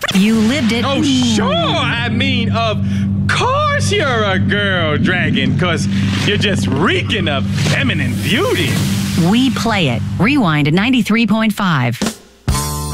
You lived it. Oh, sure. I mean, of course you're a girl dragon, because you're just reeking of feminine beauty. We play it. Rewind at 93.5.